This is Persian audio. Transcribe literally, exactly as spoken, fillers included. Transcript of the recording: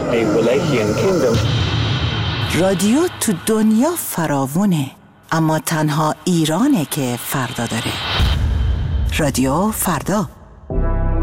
a Wallachian kingdom. رادیو تو دنیا فراوونه، اما تنها ایرانه که فردا داره. رادیو فردا.